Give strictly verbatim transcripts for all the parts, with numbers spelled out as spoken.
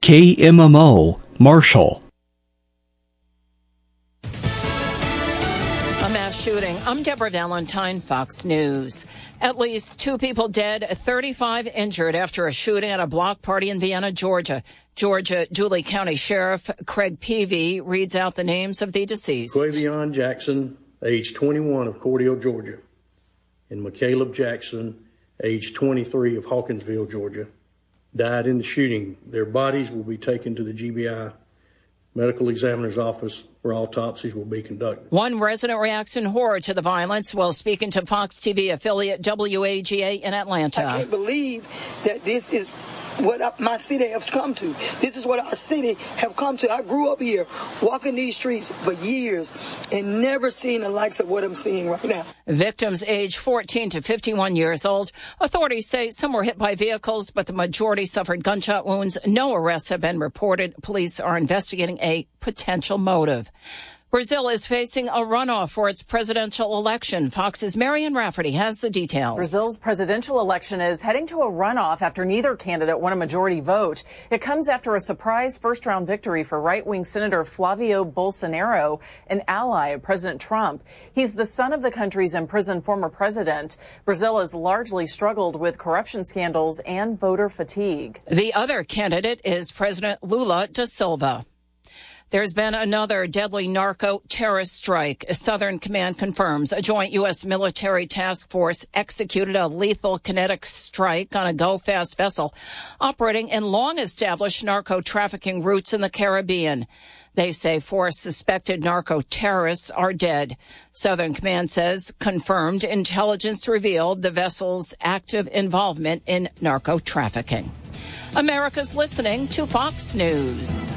K M M O, Marshall. A mass shooting. I'm Deborah Valentine, Fox News. At least two people dead, thirty-five injured after a shooting at a block party in Vienna, Georgia. Georgia Dooley County Sheriff Craig Peavy reads out the names of the deceased. Quavion Jackson, age twenty-one, of Cordele, Georgia, and McCaleb Jackson, age twenty-three, of Hawkinsville, Georgia, died in the shooting. Their bodies will be taken to the G B I Medical Examiner's Office where autopsies will be conducted. One resident reacts in horror to the violence while speaking to Fox T V affiliate W A G A in Atlanta. I can't believe that this is what my city has come to. This is what our city have come to. I grew up here, walking these streets for years, and never seen the likes of what I'm seeing right now. Victims age fourteen to fifty-one years old. Authorities say some were hit by vehicles, but the majority suffered gunshot wounds. No arrests have been reported. Police are investigating a potential motive. Brazil is facing a runoff for its presidential election. Fox's Marian Rafferty has the details. Brazil's presidential election is heading to a runoff after neither candidate won a majority vote. It comes after a surprise first-round victory for right-wing Senator Flavio Bolsonaro, an ally of President Trump. He's the son of the country's imprisoned former president. Brazil has largely struggled with corruption scandals and voter fatigue. The other candidate is President Lula da Silva. There's been another deadly narco-terrorist strike. Southern Command confirms a joint U S military task force executed a lethal kinetic strike on a go-fast vessel operating in long-established narco-trafficking routes in the Caribbean. They say four suspected narco-terrorists are dead. Southern Command says confirmed intelligence revealed the vessel's active involvement in narco-trafficking. America's listening to Fox News.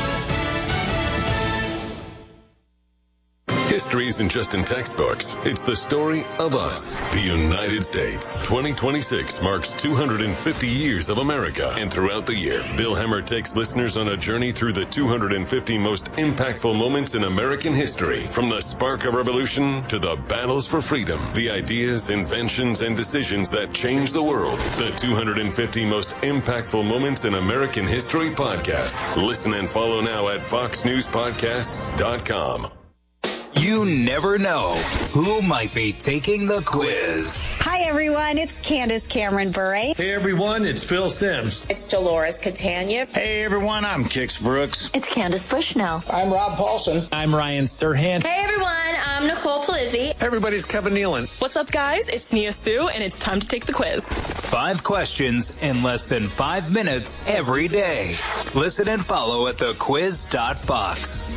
History isn't just in textbooks. It's the story of us, the United States. twenty twenty-six marks two hundred fifty years of America. And throughout the year, Bill Hemmer takes listeners on a journey through the two hundred fifty most impactful moments in American history. From the spark of revolution to the battles for freedom, the ideas, inventions, and decisions that changed the world. The two hundred fifty most impactful moments in American history podcast. Listen and follow now at fox news podcasts dot com. You never know who might be taking the quiz. Hi, everyone. It's Candace Cameron Bure. Hey, everyone. It's Phil Sims. It's Dolores Catania. Hey, everyone. I'm Kix Brooks. It's Candace Bushnell. I'm Rob Paulson. I'm Ryan Serhant. Hey, everyone. I'm Nicole Palizzi. Everybody's Kevin Nealon. What's up, guys? It's Nia Sue, and it's time to take the quiz. Five questions in less than five minutes every day. Listen and follow at the quiz dot fox.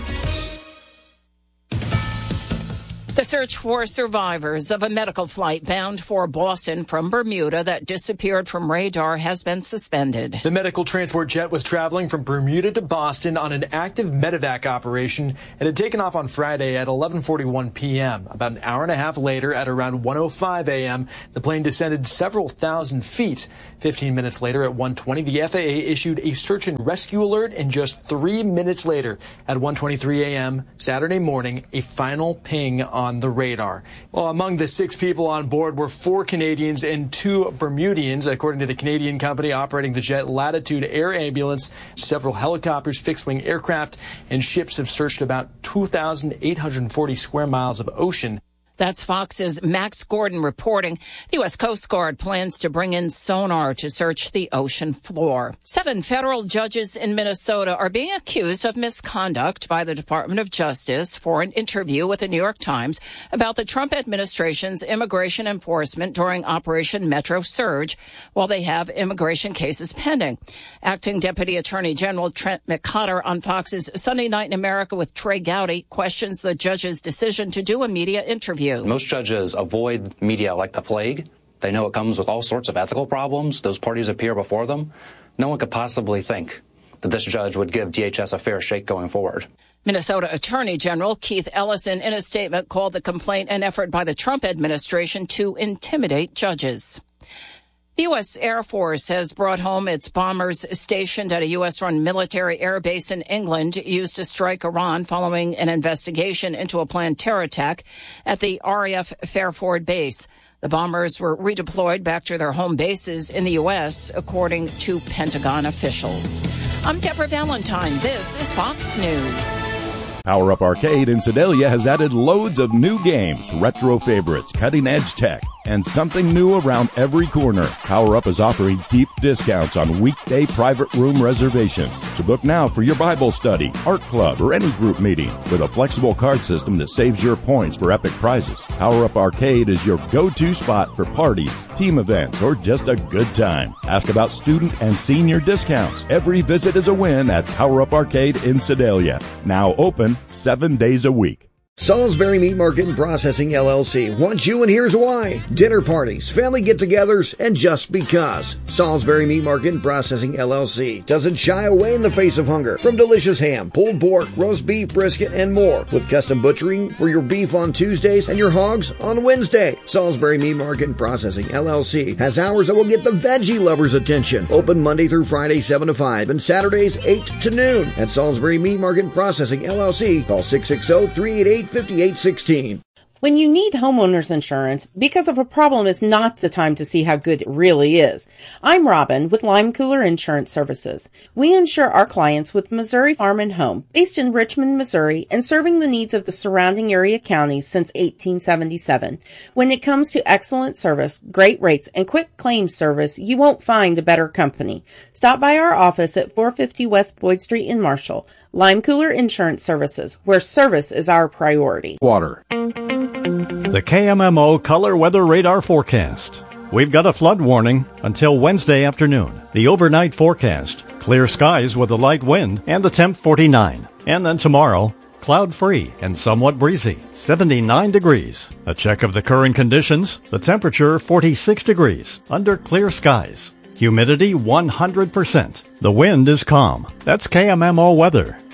The search for survivors of a medical flight bound for Boston from Bermuda that disappeared from radar has been suspended. The medical transport jet was traveling from Bermuda to Boston on an active medevac operation and had taken off on Friday at eleven forty-one p.m. About an hour and a half later, at around one oh five a.m., the plane descended several thousand feet. Fifteen minutes later, at one twenty, the F A A issued a search and rescue alert, and just three minutes later, at one twenty-three a.m. Saturday morning, a final ping on on the radar. Well, among the six people on board were four Canadians and two Bermudians, according to the Canadian company operating the jet, Latitude Air Ambulance. Several helicopters, fixed-wing aircraft, and ships have searched about two thousand eight hundred forty square miles of ocean. That's Fox's Max Gordon reporting. The U S Coast Guard plans to bring in sonar to search the ocean floor. Seven federal judges in Minnesota are being accused of misconduct by the Department of Justice for an interview with the New York Times about the Trump administration's immigration enforcement during Operation Metro Surge, while they have immigration cases pending. Acting Deputy Attorney General Trent McCotter on Fox's Sunday Night in America with Trey Gowdy questions the judge's decision to do a media interview. Most judges avoid media like the plague. They know it comes with all sorts of ethical problems. Those parties appear before them. No one could possibly think that this judge would give D H S a fair shake going forward. Minnesota Attorney General Keith Ellison, in a statement, called the complaint an effort by the Trump administration to intimidate judges. The U S Air Force has brought home its bombers stationed at a U S-run military air base in England used to strike Iran following an investigation into a planned terror attack at the R A F Fairford base. The bombers were redeployed back to their home bases in the U S, according to Pentagon officials. I'm Deborah Valentine. This is Fox News. Power Up Arcade in Sedalia has added loads of new games, retro favorites, cutting-edge tech, and something new around every corner. Power Up is offering deep discounts on weekday private room reservations. So book now for your Bible study, art club, or any group meeting with a flexible card system that saves your points for epic prizes. Power Up Arcade is your go-to spot for parties, team events, or just a good time. Ask about student and senior discounts. Every visit is a win at Power Up Arcade in Sedalia. Now open seven days a week. Salisbury Meat Market and Processing L L C wants you, and here's why. Dinner parties, family get-togethers, and just because. Salisbury Meat Market and Processing L L C doesn't shy away in the face of hunger. From delicious ham, pulled pork, roast beef, brisket, and more. With custom butchering for your beef on Tuesdays and your hogs on Wednesday. Salisbury Meat Market and Processing L L C has hours that will get the veggie lovers' attention. Open Monday through Friday, seven to five, and Saturdays, eight to noon. At Salisbury Meat Market and Processing L L C, call six six zero, three eight eight, five eight one six. When you need homeowners insurance, because of a problem is not the time to see how good it really is. I'm Robin with Lime Cooler Insurance Services. We insure our clients with Missouri Farm and Home, based in Richmond, Missouri, and serving the needs of the surrounding area counties since eighteen seventy-seven. When it comes to excellent service, great rates, and quick claims service, you won't find a better company. Stop by our office at four fifty West Boyd Street in Marshall. Lime Cooler Insurance Services, where service is our priority. Water. The K M M O Color Weather Radar Forecast. We've got a flood warning until Wednesday afternoon. The overnight forecast, clear skies with a light wind and the temp forty-nine. And then tomorrow, cloud-free and somewhat breezy, seventy-nine degrees. A check of the current conditions, the temperature forty-six degrees, under clear skies. Humidity one hundred percent. The wind is calm. That's K M M O weather.